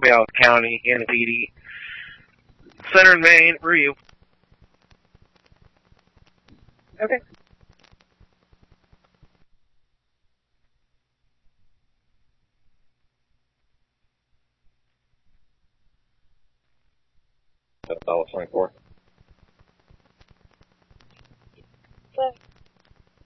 Shelbyville County, NPD. Center in Maine, Review. Okay. $1.24. Okay.